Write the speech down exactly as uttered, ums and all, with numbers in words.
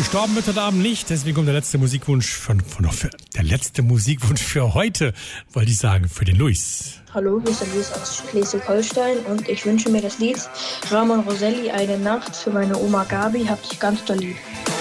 Gestorben wird heute Abend nicht, deswegen kommt der letzte Musikwunsch von, von der letzte Musikwunsch für heute, wollte ich sagen, für den Luis. Hallo, hier ist der Luis aus Schleswig-Holstein und ich wünsche mir das Lied Ramon Roselli, Eine Nacht für meine Oma Gabi, hab dich ganz doll lieb.